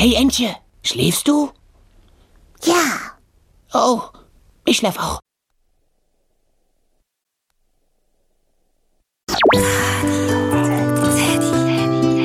Hey Entje, schläfst du? Ja. Oh, ich schlaf auch.